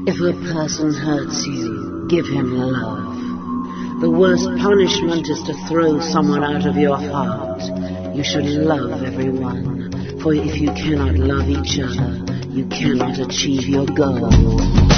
If a person hurts you, give him love. The worst punishment is to throw someone out of your heart. You should love everyone, for if you cannot love each other, you cannot achieve your goal.